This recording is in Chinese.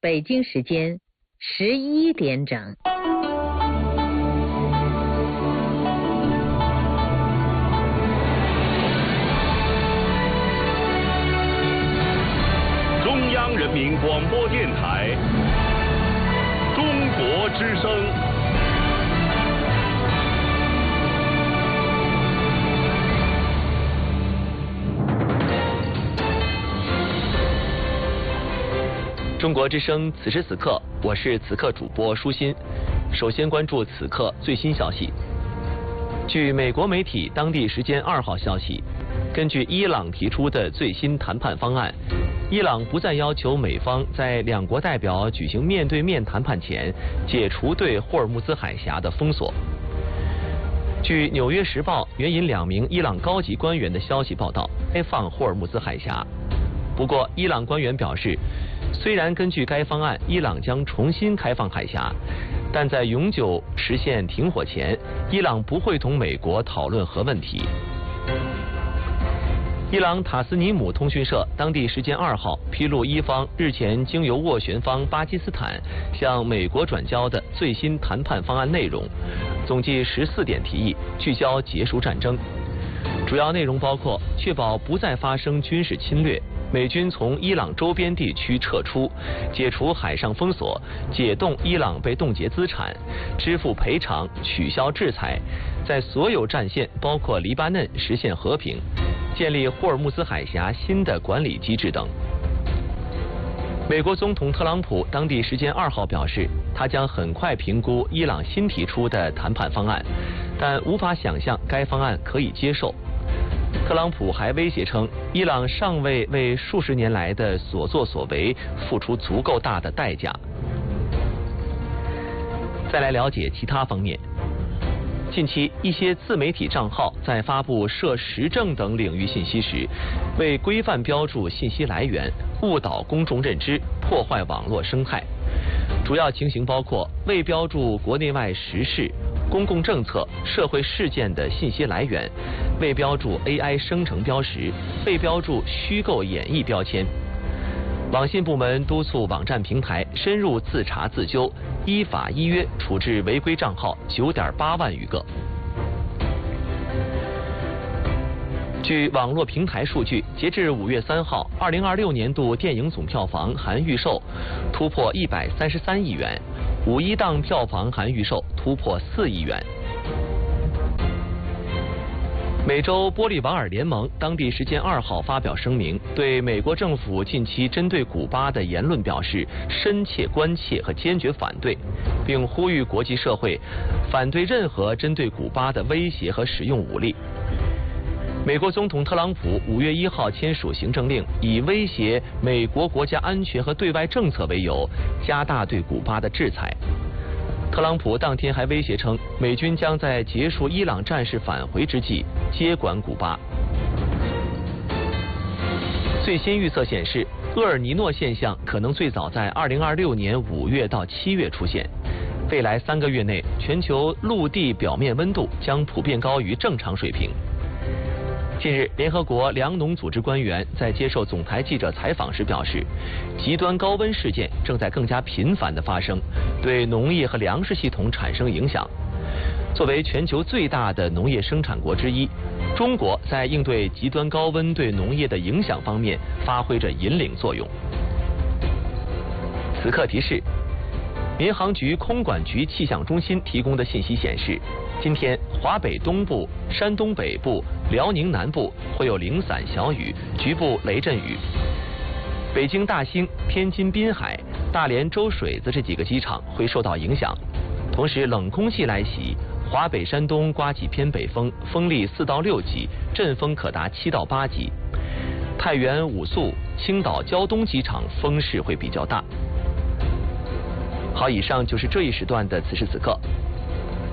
北京时间11点整。 中央人民广播电台中国之声。 中国之声，此时此刻，我是此刻主播舒心。首先关注此刻最新消息。据美国媒体当地时间2号消息，根据伊朗提出的最新谈判方案，伊朗不再要求美方在两国代表举行面对面谈判前解除对霍尔木兹海峡的封锁。据《纽约时报》援引2名伊朗高级官员的消息报道，开放霍尔木兹海峡。不过，伊朗官员表示，虽然根据该方案，伊朗将重新开放海峡，但在永久实现停火前，伊朗不会同美国讨论核问题。伊朗塔斯尼姆通讯社当地时间2号披露，伊方日前经由斡旋方巴基斯坦向美国转交的最新谈判方案内容，总计14点提议，聚焦结束战争。主要内容包括确保不再发生军事侵略，美军从伊朗周边地区撤出，解除海上封锁，解冻伊朗被冻结资产，支付赔偿，取消制裁，在所有战线包括黎巴嫩实现和平，建立霍尔木兹海峡新的管理机制等。美国总统特朗普当地时间2号表示，他将很快评估伊朗新提出的谈判方案，但无法想象该方案可以接受。特朗普还威胁称，伊朗尚未为数十年来的所作所为付出足够大的代价。再来了解其他方面。近期，一些自媒体账号在发布涉时政等领域信息时，未规范标注信息来源，误导公众认知，破坏网络生态。主要情形包括未标注国内外时事、公共政策、社会事件的信息来源，未标注 AI 生成标识，未标注虚构演绎标签。网信部门督促网站平台深入自查自纠，依法依约处置违规账号9.8万余个。据网络平台数据，截至5月3号，2026年度电影总票房含预售突破133亿元，5一档票房含预售突破4亿元。美洲玻利瓦尔联盟当地时间2号发表声明，对美国政府近期针对古巴的言论表示深切关切和坚决反对，并呼吁国际社会反对任何针对古巴的威胁和使用武力。美国总统特朗普5月1号签署行政令，以威胁美国国家安全和对外政策为由，加大对古巴的制裁。特朗普当天还威胁称，美军将在结束伊朗战事返回之际接管古巴。最新预测显示，厄尔尼诺现象可能最早在2026年5月到7月出现。未来3个月内，全球陆地表面温度将普遍高于正常水平。近日，联合国粮农组织官员在接受总台记者采访时表示，极端高温事件正在更加频繁地发生，对农业和粮食系统产生影响。作为全球最大的农业生产国之一，中国在应对极端高温对农业的影响方面发挥着引领作用。此刻提示，民航局空管局气象中心提供的信息显示，今天华北东部、山东北部、辽宁南部会有零散小雨，局部雷阵雨。北京大兴、天津滨海、大连周水子这几个机场会受到影响。同时，冷空气来袭，华北、山东刮起偏北风，风力4到6级，阵风可达7到8级。太原、五宿、青岛胶东机场风势会比较大。好，以上就是这一时段的此时此刻。